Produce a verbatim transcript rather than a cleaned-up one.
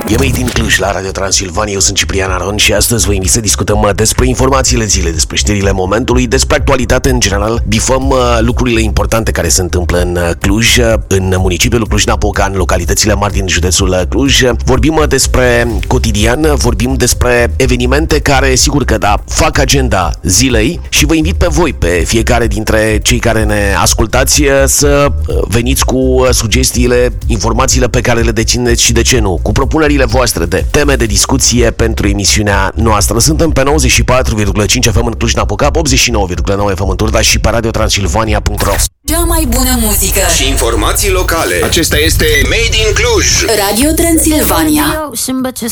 E Made in Cluj la Radio Transilvania, eu sunt Ciprian Aron și astăzi vă invit să discutăm despre informațiile zilei, despre știrile momentului, despre actualitate în general. Bifăm lucrurile importante care se întâmplă în Cluj, în municipiul Cluj-Napoca, în localitățile mari din județul Cluj. Vorbim despre cotidian, vorbim despre evenimente care, sigur că da, fac agenda zilei și vă invit pe voi, pe fiecare dintre cei care ne ascultați, să veniți cu sugestiile, informațiile pe care le dețineți și, de ce nu, cu propunerile voastre de teme de discuție pentru emisiunea noastră. Suntem pe nouăzeci și patru virgulă cinci F M în Cluj-Napoca, optzeci și nouă virgulă nouă F M în Turda și pe radio transilvania punct ro. Cea mai bună muzică și informații locale. Acesta este Made in Cluj. Radio Transilvania. But you're